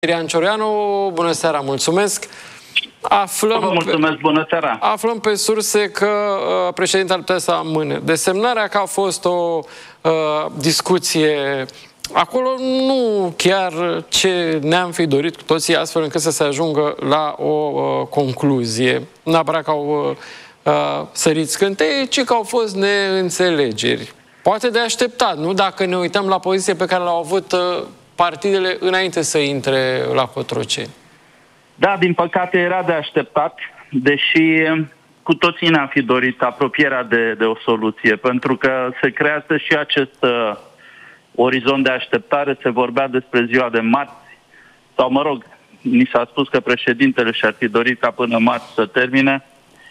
Adrian Cioreanu, bună seara, mulțumesc. Mulțumesc, bună seara. Aflăm pe surse că președintele ar putea să amâne desemnarea, că a fost o discuție acolo, nu chiar ce ne-am fi dorit cu toții, astfel încât să se ajungă la o concluzie. Neapărat că au sărit scânteie, ci că au fost neînțelegeri. Poate de așteptat, nu? Dacă ne uităm la poziție pe care l-au avut partidele înainte să intre la Cotroceni. Da, din păcate era de așteptat, deși cu toții ne-am fi dorit apropierea de o soluție, pentru că se creează și acest orizont de așteptare. Se vorbea despre ziua de marți, sau mă rog, ni s-a spus că președintele și-ar fi dorit ca până marți să termine.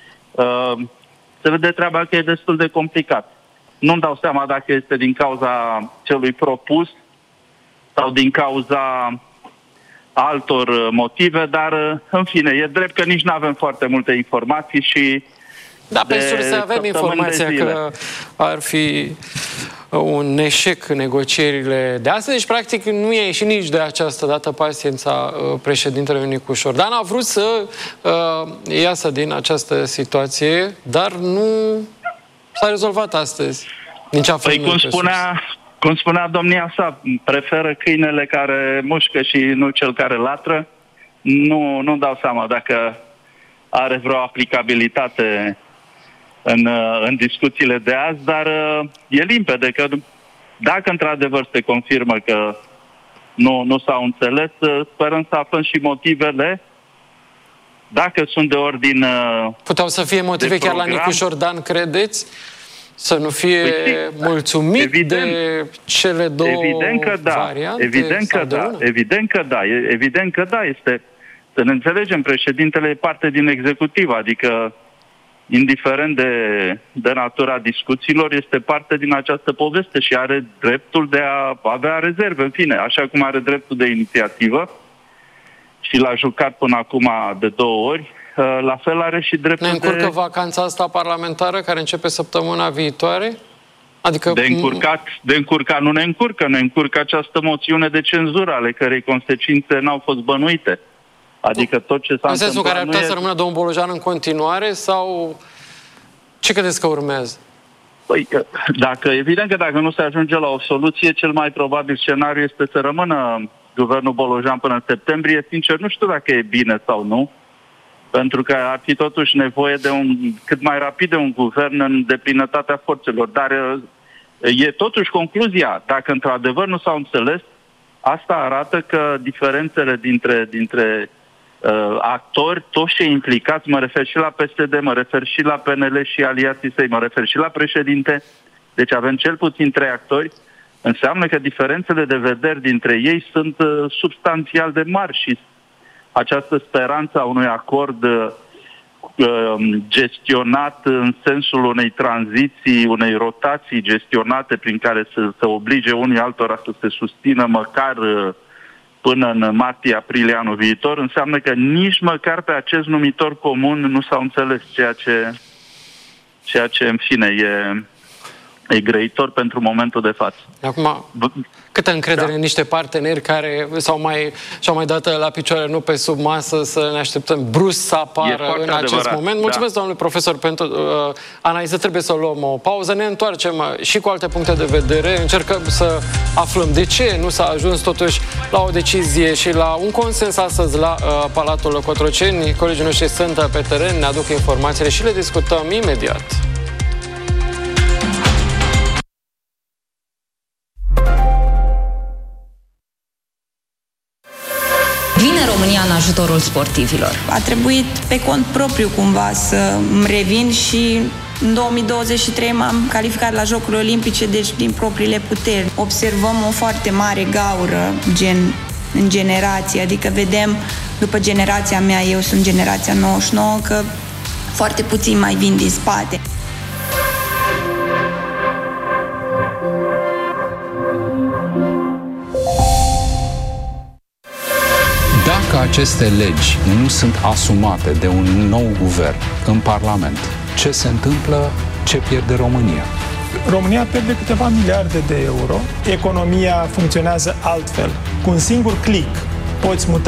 Se vede treaba că e destul de complicat. Nu-mi dau seama dacă este din cauza celui propus sau din cauza altor motive, dar în fine, e drept că nici nu avem foarte multe informații și... Da, pe surse avem informația că ar fi un eșec în negocierile de astăzi, deci practic nu e ieșit nici de această dată paciența președintelui Nicușor Dan. A vrut să iasă din această situație, dar nu s-a rezolvat astăzi. Cum spunea domnia sa, preferă câinele care mușcă și nu cel care latră. Nu dau seama dacă are vreo aplicabilitate în discuțiile de azi, dar e limpede că dacă într-adevăr se confirmă că nu s-au înțeles, sperăm să aflăm și motivele. Dacă sunt de ordin puteau să fie motive chiar la Nicușor Dan, credeți? Să nu fie mulțumit de cele două variante? Evident că da. Este, să ne înțelegem, președintele e parte din executiv, adică indiferent de natura discuțiilor, este parte din această poveste și are dreptul de a avea rezerve, în fine, așa cum are dreptul de inițiativă și l-a jucat până acum de 2 ori. La fel are și dreptul ne încurcă vacanța asta parlamentară care începe săptămâna viitoare? Adică... De încurcat nu ne încurcă. Ne încurcă această moțiune de cenzură, ale cărei consecințe n-au fost bănuite. Adică tot ce s-a întâmplat... În sensul care ar putea să rămână domnul Bolojan în continuare sau ce credeți că urmează? Păi, evident că dacă nu se ajunge la o soluție, cel mai probabil scenariu este să rămână guvernul Bolojan până în septembrie. Sincer, nu știu dacă e bine sau nu, pentru că ar fi totuși nevoie de cât mai rapid de un guvern în deplinătatea forțelor. Dar e totuși concluzia. Dacă într-adevăr nu s-au înțeles, asta arată că diferențele dintre actori, toți cei implicați, mă refer și la PSD, mă refer și la PNL și aliații săi, mă refer și la președinte, deci avem cel puțin 3 actori, înseamnă că diferențele de vederi dintre ei sunt substanțial de mari și această speranță a unui acord gestionat în sensul unei tranziții, unei rotații gestionate prin care să oblige unii altora să se susțină măcar până în martie-aprilie anul viitor, înseamnă că nici măcar pe acest numitor comun nu s-au înțeles, ceea ce în fine e grăitor pentru momentul de față. Acum, câtă încredere în niște parteneri care și-au mai dat la picioare, nu pe sub masă, să ne așteptăm brusc să apară în acest moment. Mulțumesc, domnule profesor, pentru analiză. Trebuie să luăm o pauză. Ne întoarcem și cu alte puncte de vedere. Încercăm să aflăm de ce nu s-a ajuns totuși la o decizie și la un consens astăzi la Palatul Cotroceni. Colegii noștri sunt pe teren, ne aduc informațiile și le discutăm imediat. Vine România în ajutorul sportivilor. A trebuit pe cont propriu cumva să îmi revin și în 2023 m-am calificat la Jocurile Olimpice, deci din propriile puteri. Observăm o foarte mare gaură în generație, adică vedem după generația mea, eu sunt generația 99, că foarte puțini mai vin din spate. Dacă aceste legi nu sunt asumate de un nou guvern în Parlament, ce se întâmplă, ce pierde România? România pierde câteva miliarde de euro, economia funcționează altfel. Cu un singur click poți muta